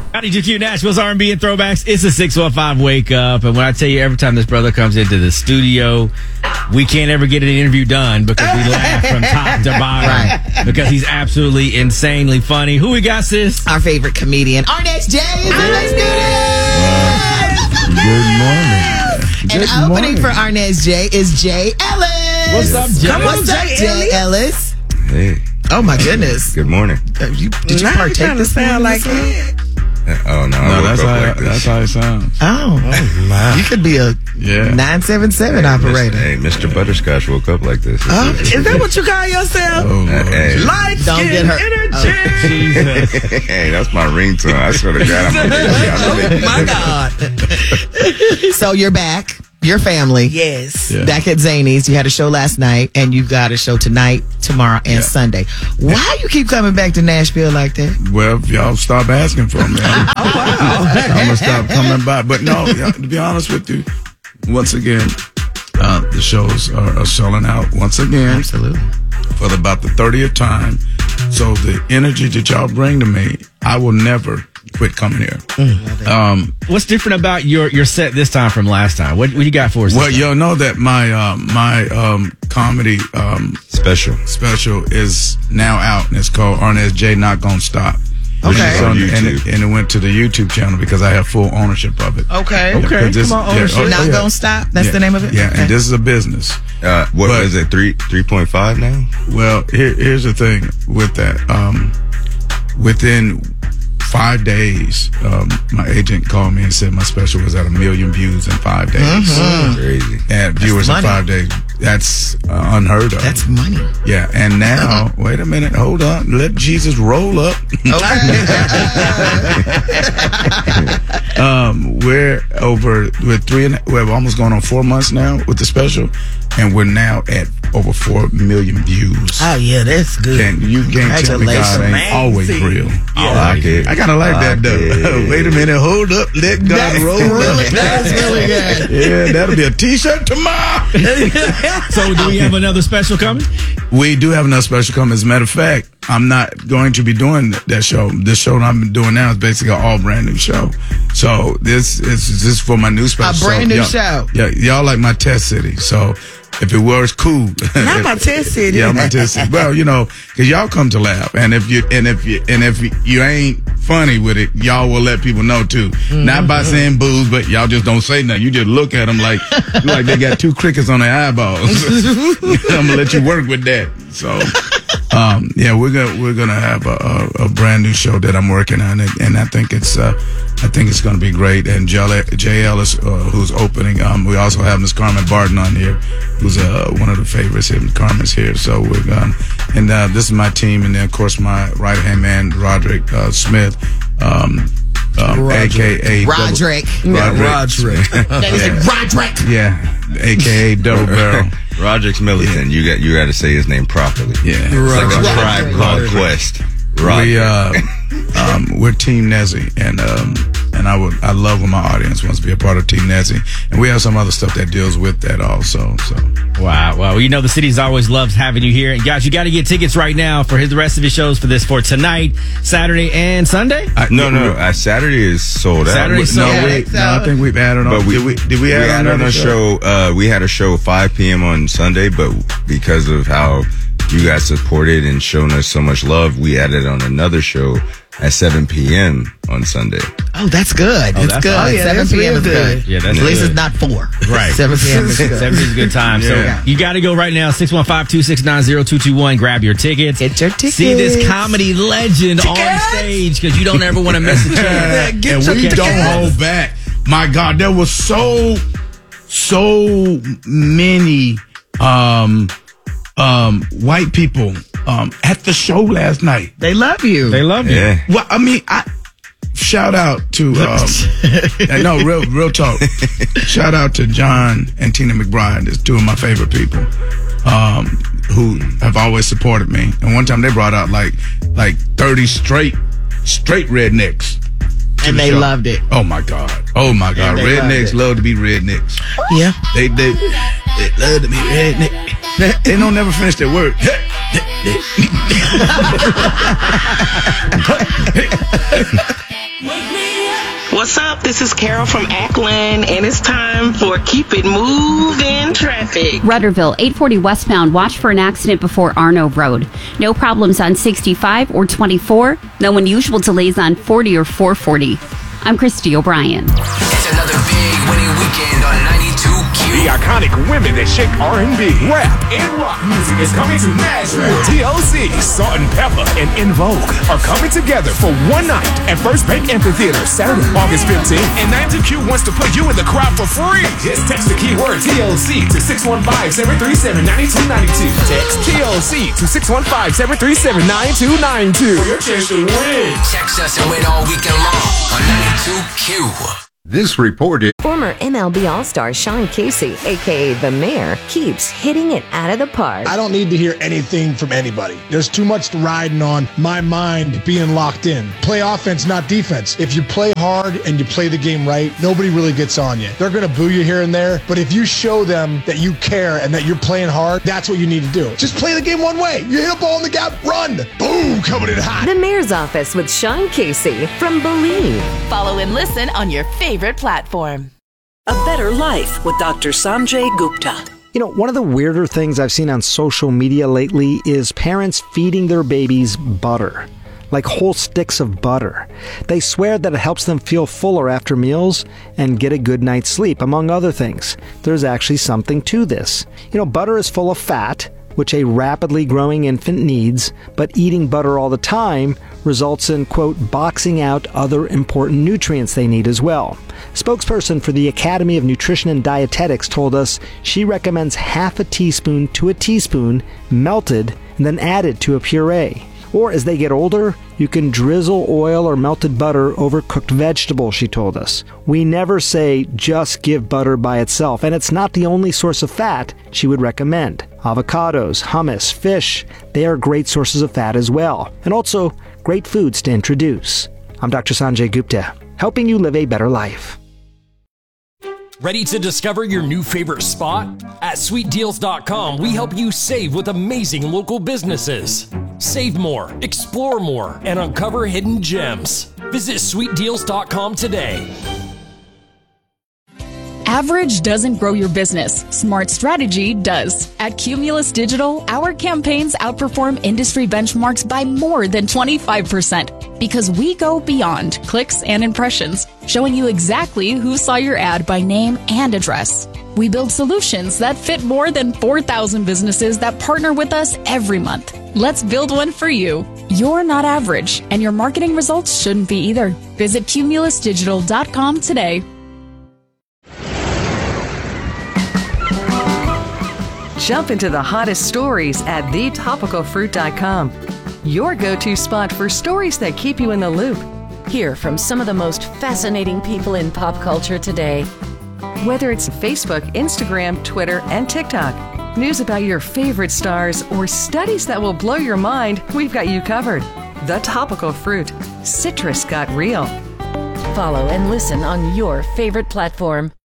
92Q Nashville's R&B and Throwbacks. It's a 615 Wake Up. And when I tell you, every time this brother comes into the studio, we can't ever get an interview done because we laugh from top to bottom. Right. Because he's absolutely insanely funny. Who we got, sis? Our favorite comedian, Arnez J. Good morning. And opening for Arnez J is Jay Ellis. What's up, Jay? What's up, Jay Ellis? Hey, Oh my goodness! good morning. Did you Now partake this sound like it? Oh, no, No, that's how it sounds. Oh, you could be a 977 operator. Hey, Mr. Butterscotch woke up like this. Is that what you call yourself? Oh, Lord. Hey, Light Don't skin get hurt. energy. Jesus. hey, that's my ringtone. I swear to God, I'm Oh my God. So you're back. Your family. Yes. Yeah. Back at Zany's. You had a show last night, and you've got a show tonight, tomorrow, and Sunday. Why you keep coming back to Nashville like that? Well, if y'all stop asking for me, I'm going to stop coming by. But no, to be honest with you, once again, the shows are selling out once again. Absolutely. For about the 30th time. So the energy that y'all bring to me, I will never quit coming here. What's different about your set this time from last time? What you got for us? Well, y'all know that my comedy special is now out, and it's called Arnez J. Not Gonna Stop. Okay. It's on YouTube. and it went to the YouTube channel because I have full ownership of it. Okay. Okay. This- Come on, ownership. Not gonna stop. That's the name of it. Yeah, Okay. and this is a business. What is it, 3.5 now? Well, here's the thing with that. Within 5 days, my agent called me and said my special was at 1 million views in 5 days. Crazy. And viewers in money. 5 days. That's unheard of. That's money. Yeah, and now, wait a minute, hold on. Let Jesus roll up. We're almost going on 4 months now with the special, and we're now at over 4 million views. Oh, yeah, that's good. And you can't tell me God ain't Congratulations. always Amazing. real. I like it. I kind of like that, though. Wait a minute, hold up, let God roll up. That's really good. Yeah, that'll be a t-shirt tomorrow. So do we have another special coming? We do have another special coming. As a matter of fact, I'm not going to be doing that show. This show that I'm doing now is basically an all brand new show. So this is for my new special. A brand new y'all- show. Yeah, y'all like my test city. So if it works, cool. Not my test city. Yeah, my test city. Well, because y'all come to laugh, and if you ain't funny with it, y'all will let people know too. Not by saying booze, but y'all just don't say nothing. You just look at them like they got two crickets on their eyeballs. I'm gonna let you work with that. So. Yeah, we're gonna have a brand new show that I'm working on, and I think it's gonna be great. And Jay Ellis, who's opening, we also have Miss Carmen Barton on here, who's one of the favorites here. Carmen's here, so we're going. And this is my team, and then of course my right hand man Roderick Smith, aka Roderick. Roderick. That is Roderick. Yeah, aka Double Barrel. Roderick's Militant. You got to say his name properly. Yeah. It's like a tribe called Quest. Roderick. We're Team Nezzy, and I love when my audience wants to be a part of Team Nezzy, and we have some other stuff that deals with that also. So Wow. Well, the city's always loves having you here. And guys, you got to get tickets right now for the rest of his shows for tonight, Saturday, and Sunday. No. Saturday is sold out. Saturday sold out. I think we've added on. But Did we add on a show? We had a show 5 p.m. on Sunday, but because of how you guys supported and shown us so much love, we added on another show at 7 p.m. on Sunday. Oh, that's good. Oh, That's that's good. awesome. 7 that's p.m. real is good. Yeah, that's At least good. it's not 4. Right. 7 p.m. is good. 7 is a good time. Yeah. So you got to go right now, 615-269-0221. Grab your tickets. Get your tickets. See this comedy legend on stage because you don't ever want to miss a chance. and we don't hold back. My God, there was so many white people at the show last night. They love you. They love you. Yeah. Well, I mean, shout out to no real talk. Shout out to John and Tina McBride. There's two of my favorite people who have always supported me. And one time they brought out like 30 straight rednecks. And they loved it. Oh my God. And they rednecks love to be rednecks. Yeah. They love to be rednecks. They don't never finish their work. Wake me What's up? This is Carol from Ackland, and it's time for Keep It Moving Traffic. Rudderville, 840 westbound. Watch for an accident before Arno Road. No problems on 65 or 24. No unusual delays on 40 or 440. I'm Christy O'Brien. It's another big winning weekend on 92Q. The iconic women that shake R&B, rap, and rock music is coming to Nashville. TLC, Salt and Pepper, and In Vogue are coming together for one night at First Bank Amphitheater, Saturday, August 15th. And 92Q wants to put you in the crowd for free. Just text the keyword TLC to 615-737-9292. Text TLC to 615-737-9292 for your chance to win. Text us and win all weekend long on 92Q. This report is... Former MLB All-Star Sean Casey, a.k.a. The Mayor, keeps hitting it out of the park. I don't need to hear anything from anybody. There's too much riding on my mind being locked in. Play offense, not defense. If you play hard and you play the game right, nobody really gets on you. They're going to boo you here and there, but if you show them that you care and that you're playing hard, that's what you need to do. Just play the game one way. You hit a ball in the gap, run. Boom, coming in hot. The Mayor's Office with Sean Casey from Believe. Follow and listen on your favorite platform. A Better Life with Dr. Sanjay Gupta. You know, one of the weirder things I've seen on social media lately is parents feeding their babies butter, like whole sticks of butter. They swear that it helps them feel fuller after meals and get a good night's sleep, among other things. There's actually something to this. You know, butter is full of fat, which a rapidly growing infant needs, but eating butter all the time results in, quote, boxing out other important nutrients they need as well. Spokesperson for the Academy of Nutrition and Dietetics told us she recommends half a teaspoon to a teaspoon melted and then added to a puree. Or as they get older, you can drizzle oil or melted butter over cooked vegetables, she told us. We never say just give butter by itself, and it's not the only source of fat she would recommend. Avocados, hummus, fish, they are great sources of fat as well, and also great foods to introduce. I'm Dr. Sanjay Gupta, helping you live a better life. Ready to discover your new favorite spot? At sweetdeals.com, we help you save with amazing local businesses. Save more, explore more, and uncover hidden gems. Visit sweetdeals.com today. Average doesn't grow your business. Smart strategy does. At Cumulus Digital, our campaigns outperform industry benchmarks by more than 25% because we go beyond clicks and impressions, showing you exactly who saw your ad by name and address. We build solutions that fit more than 4,000 businesses that partner with us every month. Let's build one for you. You're not average, and your marketing results shouldn't be either. Visit cumulusdigital.com today. Jump into the hottest stories at thetopicalfruit.com. Your go-to spot for stories that keep you in the loop. Hear from some of the most fascinating people in pop culture today. Whether it's Facebook, Instagram, Twitter, and TikTok, news about your favorite stars, or studies that will blow your mind, we've got you covered. The Topical Fruit. Citrus got real. Follow and listen on your favorite platform.